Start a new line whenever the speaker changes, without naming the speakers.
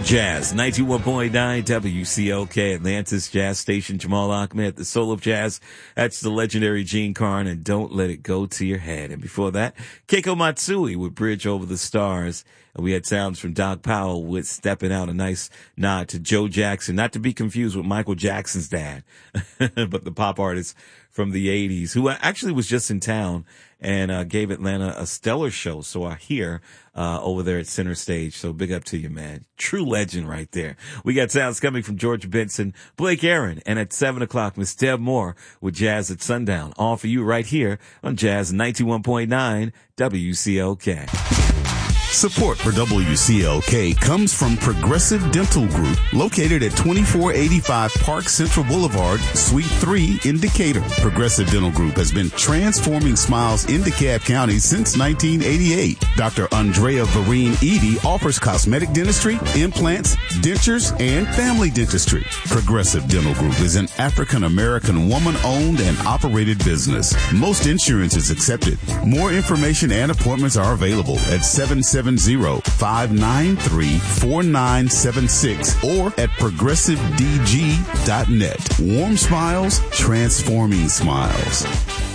Jazz, 91.9 WCLK, Atlantis Jazz Station. Jamal Ahmed, the soul of jazz. That's the legendary Gene Carn, and Don't Let It Go to Your Head. And before that, Keiko Matsui with Bridge Over the Stars. And we had sounds from Doc Powell with Stepping Out, a nice nod to Joe Jackson, not to be confused with Michael Jackson's dad, but the pop artist from the 80s, who actually was just in town and gave Atlanta a stellar show. So I hear over there at Center Stage. So big up to you, man. True legend right there. We got sounds coming from George Benson, Blake Aaron, and at 7 o'clock, Miss Deb Moore with Jazz at Sundown. All for you right here on Jazz 91.9 WCLK.
Support for WCLK comes from Progressive Dental Group, located at 2485 Park Central Boulevard, Suite 3 in Decatur. Progressive Dental Group has been transforming smiles in DeKalb County since 1988. Dr. Andrea Vereen Edie offers cosmetic dentistry, implants, dentures, and family dentistry. Progressive Dental Group is an African-American woman-owned and operated business. Most insurance is accepted. More information and appointments are available at 770-593-4976 or at progressivedg.net. Warm smiles, transforming smiles.